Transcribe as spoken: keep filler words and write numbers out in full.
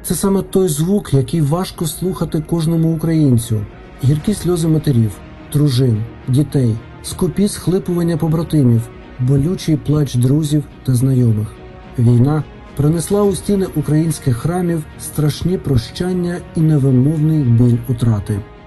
Це саме той звук, який важко слухати кожному українцю. Гіркі сльози матерів, дружин, дітей, скупі схлипування побратимів, болючий плач друзів та знайомих. Війна принесла у стіни українських храмів страшні прощання і невимовний біль утрати.